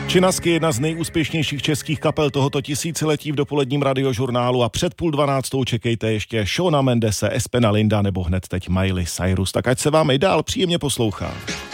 Činasky, jedna z nejúspěšnějších českých kapel tohoto tisíciletí v dopoledním radiožurnálu a před 11:30 čekejte ještě Shawna Mendese, Espena Linda nebo hned teď Miley Cyrus. Tak ať se vám i dál příjemně poslouchá.